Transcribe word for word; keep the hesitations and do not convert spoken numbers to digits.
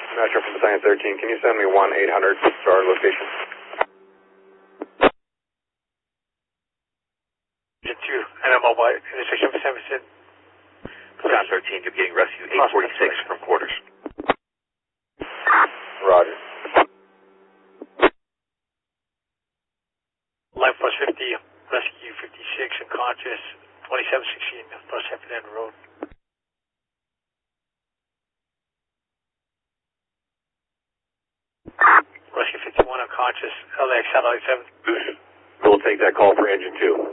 Metro from Battalion thirteen, can you send me one eight hundred to our location? Engine two, and I'm mobile, intersection of Sampson. Battalion thirteen, you're getting rescue eight forty-six from quarters. Roger. Life plus fifty, rescue fifty-six, unconscious, twenty-seven sixteen, plus Hampton End Road. Rescue fifty-one, unconscious, L A X satellite seven. We'll take that call for engine two.